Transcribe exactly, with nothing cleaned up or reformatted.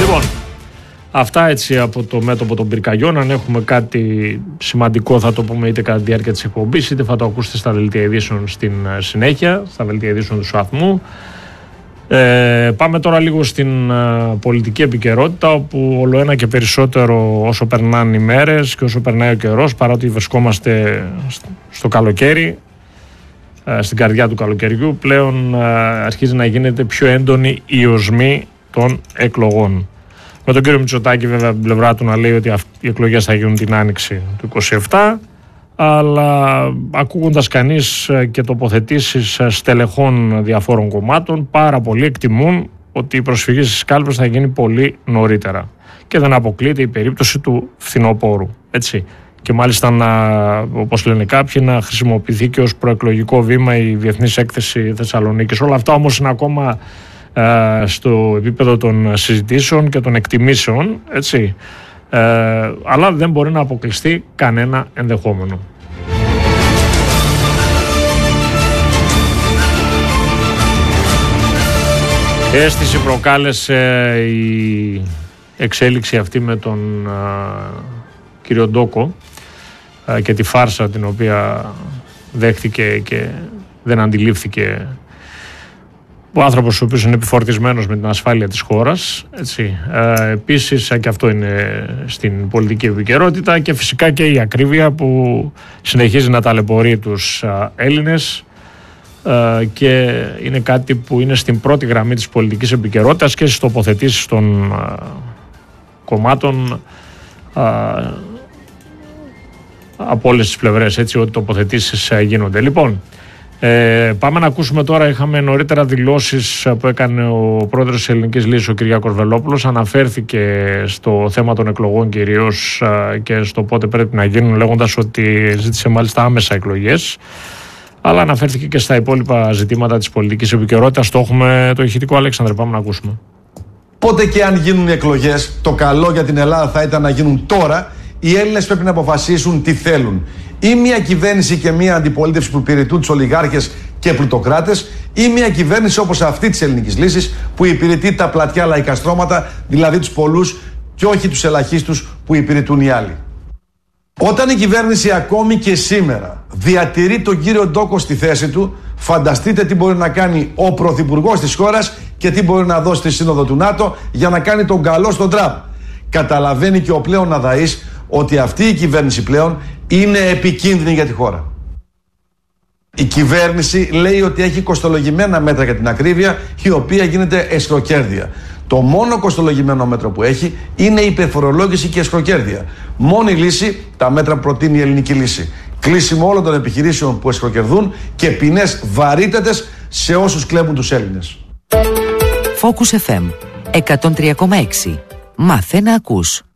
Λοιπόν, αυτά έτσι από το μέτωπο των πυρκαγιών. Αν έχουμε κάτι σημαντικό θα το πούμε είτε κατά τη διάρκεια της εκπομπής, είτε θα το ακούσετε στα δελτία ειδήσεων στην συνέχεια, στα δελτία ειδήσεων του σταθμού. Ε, πάμε τώρα λίγο στην uh, πολιτική επικαιρότητα, όπου όλο ένα και περισσότερο όσο περνάνε οι μέρες και όσο περνάει ο καιρός, παρότι βρισκόμαστε στο καλοκαίρι, uh, στην καρδιά του καλοκαιριού, πλέον uh, αρχίζει να γίνεται πιο έντονη η οσμή των εκλογών. Με τον κύριο Μητσοτάκη βέβαια από την πλευρά του να λέει ότι οι εκλογές θα γίνουν την άνοιξη του είκοσι επτά, αλλά ακούγοντας κανείς και τοποθετήσεις στελεχών διαφόρων κομμάτων, πάρα πολλοί εκτιμούν ότι η προσφυγή στις κάλπες θα γίνει πολύ νωρίτερα και δεν αποκλείεται η περίπτωση του φθινοπόρου, έτσι. Και μάλιστα, να, όπως λένε κάποιοι, να χρησιμοποιηθεί και ως προεκλογικό βήμα η Διεθνής Έκθεση Θεσσαλονίκης. Όλα αυτά όμως είναι ακόμα ε, στο επίπεδο των συζητήσεων και των εκτιμήσεων, έτσι. Ε, αλλά δεν μπορεί να αποκλειστεί κανένα ενδεχόμενο. Αίσθηση προκάλεσε η εξέλιξη αυτή με τον α, κύριο Ντόκο α, και τη φάρσα την οποία δέχτηκε και δεν αντιλήφθηκε ο άνθρωπος ο οποίος είναι επιφορτισμένος με την ασφάλεια της χώρας, έτσι. Ε, επίσης και αυτό είναι στην πολιτική επικαιρότητα, και φυσικά και η ακρίβεια που συνεχίζει να ταλαιπωρεί τους α, Έλληνες ε, και είναι κάτι που είναι στην πρώτη γραμμή της πολιτικής επικαιρότητας και στις τοποθετήσεις των α, κομμάτων α, από όλες τις πλευρές, έτσι, ότι τοποθετήσεις γίνονται. Λοιπόν, Ε, πάμε να ακούσουμε τώρα. Είχαμε νωρίτερα δηλώσεις που έκανε ο πρόεδρος της Ελληνικής Λύσης, ο Κυριάκος Βελόπουλος. Αναφέρθηκε στο θέμα των εκλογών κυρίως και στο πότε πρέπει να γίνουν, λέγοντας ότι ζήτησε μάλιστα άμεσα εκλογές. Αλλά αναφέρθηκε και στα υπόλοιπα ζητήματα της πολιτικής επικαιρότητας. Το έχουμε το ηχητικό, Αλέξανδρε, πάμε να ακούσουμε. Πότε και αν γίνουν οι εκλογές, το καλό για την Ελλάδα θα ήταν να γίνουν τώρα. Οι Έλληνες πρέπει να αποφασίσουν τι θέλουν. Ή μια κυβέρνηση και μια αντιπολίτευση που υπηρετούν τους ολιγάρχες και πλουτοκράτες, ή μια κυβέρνηση όπως αυτή της Ελληνικής Λύσης που υπηρετεί τα πλατιά λαϊκά στρώματα, δηλαδή τους πολλούς και όχι τους ελαχίστους που υπηρετούν οι άλλοι. Όταν η κυβέρνηση ακόμη και σήμερα διατηρεί τον κύριο Ντόκο στη θέση του, φανταστείτε τι μπορεί να κάνει ο πρωθυπουργός της χώρας και τι μπορεί να δώσει στη Σύνοδο του ΝΑΤΟ για να κάνει τον καλό στον Τραμπ. Καταλαβαίνει και ο πλέον αδαής ότι αυτή η κυβέρνηση πλέον είναι επικίνδυνη για τη χώρα. Η κυβέρνηση λέει ότι έχει κοστολογημένα μέτρα για την ακρίβεια, η οποία γίνεται εσχροκέρδεια. Το μόνο κοστολογημένο μέτρο που έχει είναι η υπερφορολόγηση και εσχροκέρδεια. Μόνη λύση, τα μέτρα που προτείνει η Ελληνική Λύση. Κλείσιμο όλων των επιχειρήσεων που εσχροκερδούν και ποινές βαρύτατες σε όσους κλέβουν τους Έλληνες. Focus εφ εμ εκατόν τρία κόμμα έξι. Μάθε να ακούς.